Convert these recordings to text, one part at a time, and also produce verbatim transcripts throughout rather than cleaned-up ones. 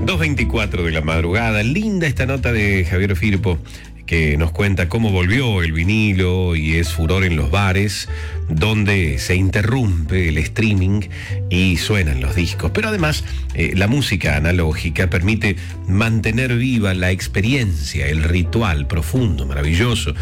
dos veinticuatro de la madrugada. Linda esta nota de Javier Firpo, que nos cuenta cómo volvió el vinilo y es furor en los bares, donde se interrumpe el streaming y suenan los discos. Pero además, eh, la música analógica permite mantener viva la experiencia, el ritual profundo, maravilloso,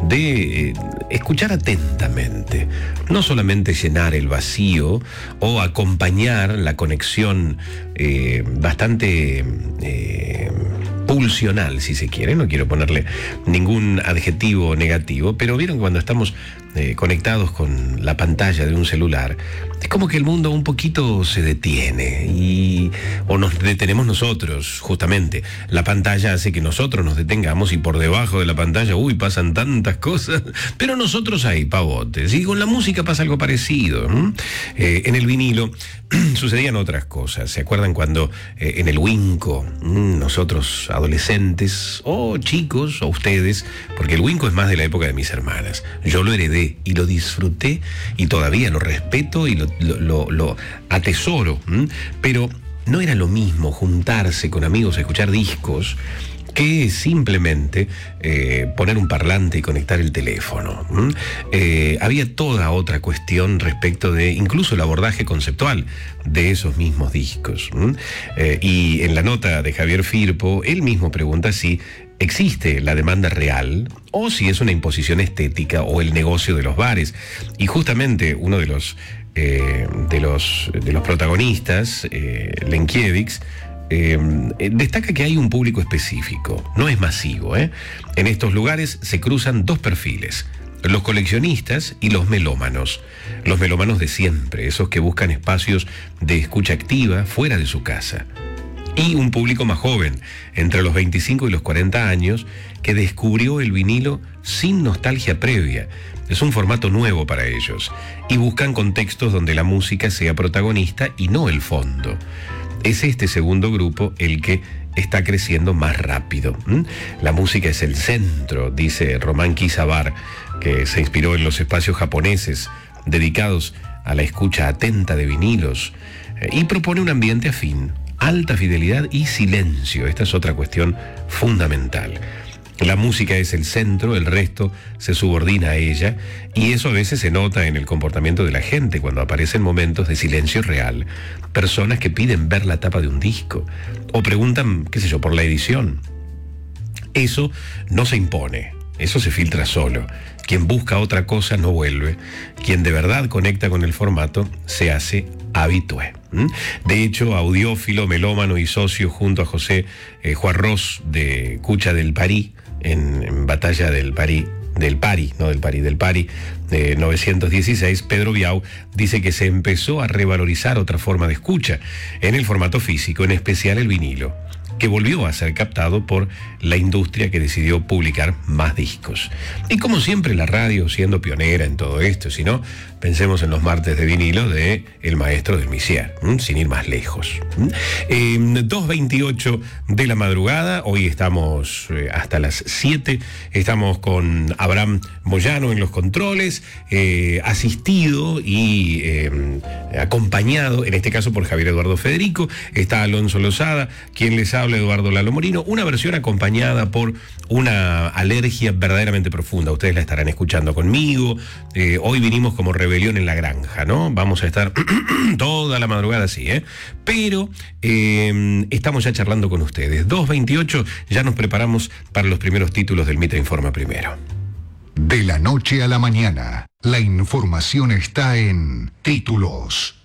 de eh, escuchar atentamente. No solamente llenar el vacío o acompañar la conexión eh, bastante... Eh, pulsional, si se quiere, no quiero ponerle ningún adjetivo negativo, pero vieron que cuando estamos eh, conectados con la pantalla de un celular, es como que el mundo un poquito se detiene y o nos detenemos nosotros, justamente. La pantalla hace que nosotros nos detengamos y por debajo de la pantalla, uy, pasan tantas cosas, pero nosotros ahí, pavotes. Y con la música pasa algo parecido. Eh, en el vinilo sucedían otras cosas. ¿Se acuerdan cuando eh, en el Winco, mmm, nosotros adolescentes o chicos o ustedes, porque el Winco es más de la época de mis hermanas, yo lo heredé y lo disfruté y todavía lo respeto y lo, lo, lo, lo atesoro, ¿m? Pero no era lo mismo juntarse con amigos a escuchar discos que simplemente eh, poner un parlante y conectar el teléfono. Eh, había toda otra cuestión respecto de incluso el abordaje conceptual de esos mismos discos. Eh, y en la nota de Javier Firpo, él mismo pregunta si existe la demanda real o si es una imposición estética o el negocio de los bares. Y justamente uno de los, eh, de los, de los protagonistas, eh, Lenkiewicz, Eh, destaca que hay un público específico, no es masivo, ¿eh? En estos lugares se cruzan dos perfiles, los coleccionistas y los melómanos. Los melómanos de siempre, esos que buscan espacios de escucha activa fuera de su casa. Y un público más joven, entre los veinticinco y los cuarenta años, que descubrió el vinilo sin nostalgia previa. Es un formato nuevo para ellos y buscan contextos donde la música sea protagonista y no el fondo. Es este segundo grupo el que está creciendo más rápido. ¿Mm? La música es el centro, dice Román Kizabar, que se inspiró en los espacios japoneses dedicados a la escucha atenta de vinilos, eh, y propone un ambiente afín, alta fidelidad y silencio. Esta es otra cuestión fundamental. La música es el centro, el resto se subordina a ella, y eso a veces se nota en el comportamiento de la gente cuando aparecen momentos de silencio real. Personas que piden ver la tapa de un disco o preguntan, qué sé yo, por la edición. Eso no se impone, eso se filtra solo. Quien busca otra cosa no vuelve. Quien de verdad conecta con el formato se hace habitué. De hecho, audiófilo, melómano y socio junto a José eh, Juarros de Cucha del Parí, en, en Batalla del Parí, del Pari, no del Parí, del Pari, de novecientos dieciséis, Pedro Biau dice que se empezó a revalorizar otra forma de escucha en el formato físico, en especial el vinilo, que volvió a ser captado por la industria que decidió publicar más discos. Y como siempre la radio siendo pionera en todo esto, si no, pensemos en los martes de vinilo de el maestro del Misier, ¿m? Sin ir más lejos. Eh, dos veintiocho de la madrugada, hoy estamos eh, hasta las siete, estamos con Abraham Moyano en los controles, eh, asistido y eh, acompañado, en este caso por Javier Eduardo Federico, está Alonso Lozada, quien les habla, Eduardo Lalo Morino, una versión acompañada por una alergia verdaderamente profunda. Ustedes la estarán escuchando conmigo. Eh, hoy vinimos como rebelión en la granja, ¿no? Vamos a estar toda la madrugada así, ¿eh? Pero eh, estamos ya charlando con ustedes. dos veintiocho, ya nos preparamos para los primeros títulos del Mitra Informa Primero. De la noche a la mañana, la información está en Títulos.